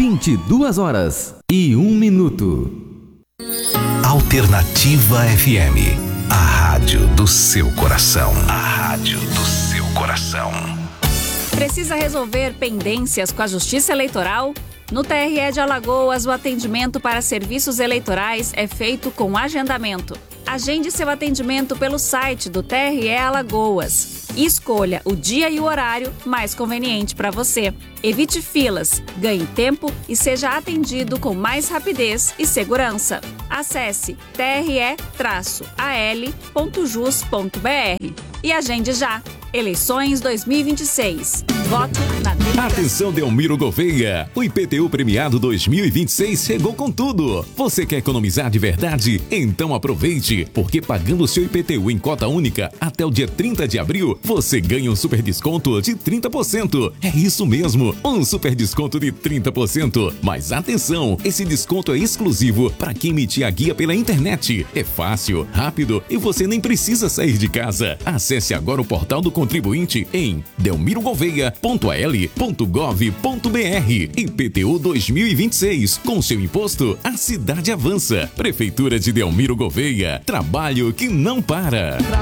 22h01. Alternativa FM, a rádio do seu coração. A rádio do seu coração. Precisa resolver pendências com a Justiça Eleitoral? No TRE de Alagoas, o atendimento para serviços eleitorais é feito com agendamento. Agende seu atendimento pelo site do TRE Alagoas e escolha o dia e o horário mais conveniente para você. Evite filas, ganhe tempo e seja atendido com mais rapidez e segurança. Acesse tre-al.jus.br e agende já. Eleições 2026. Voto na democracia. Atenção, Delmiro Gouveia. O IPTU premiado 2026 chegou com tudo. Você quer economizar de verdade? Então aproveite, porque pagando o seu IPTU em cota única até o dia 30 de abril, você ganha um super desconto de 30%. É isso mesmo, um super desconto de 30%. Mas atenção, esse desconto é exclusivo para quem emitir a guia pela internet. É fácil, rápido e você nem precisa sair de casa. Acesse agora o portal do contribuinte em delmirogouveia.al.gov.br. IPTU 2026. Com seu imposto, a cidade avança. Prefeitura de Delmiro Gouveia. Trabalho que não para.